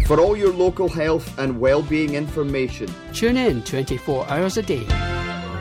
For all your local health and well-being information, tune in 24 hours a day.